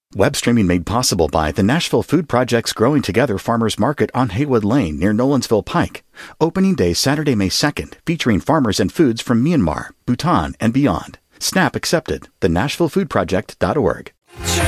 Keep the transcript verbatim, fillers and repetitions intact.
Web streaming made possible by the Nashville Food Project's Growing Together Farmers Market on Haywood Lane near Nolensville Pike. Opening day Saturday, May second, featuring farmers and foods from Myanmar, Bhutan, and beyond. SNAP accepted. the nashville food project dot org.